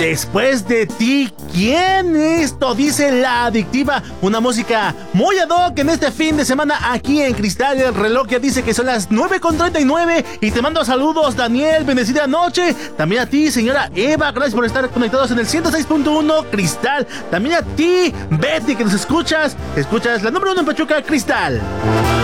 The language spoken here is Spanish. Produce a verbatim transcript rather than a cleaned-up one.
Después de ti, ¿quién? Esto dice La Adictiva, una música muy ad hoc en este fin de semana aquí en Cristal. El reloj ya dice que son las nueve con treinta y nueve y te mando saludos, Daniel, bendecida noche. También a ti, señora Eva, gracias por estar conectados en el ciento seis punto uno Cristal. También a ti, Betty, que nos escuchas, escuchas la número uno en Pachuca, Cristal.